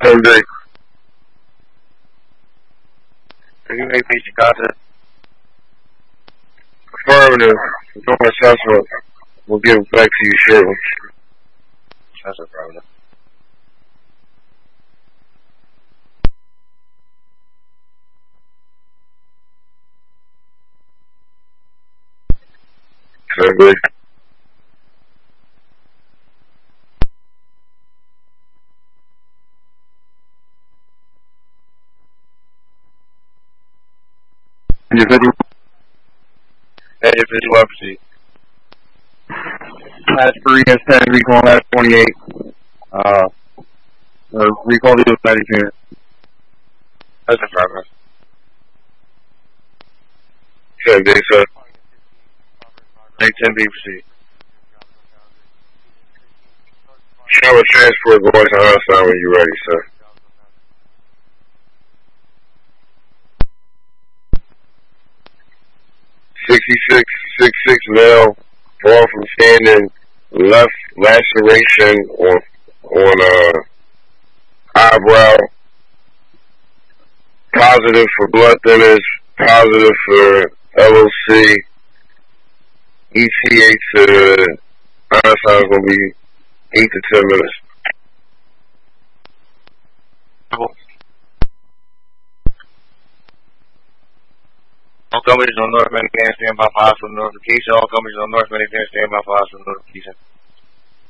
Sunday. Can you make me content? Affirmative. Doing assessment. We'll give it back to you shortly. That's affirmative. Sunday. Individual. Individual epilepsy. Last 3 has 10, recall last 28. Recall the United Unit. That's affirmative. Sunday, sir. 10 BBC. Shower transport going to Einstein when you're ready, sir. .66 male, fall from standing, left laceration on eyebrow, positive for blood thinners, positive for LOC, ETA to Einstein's going to be 8 to 10 minutes. All companies on North Medicare stand by for hospital notification. All companies on North Medicare stand by for hospital notification.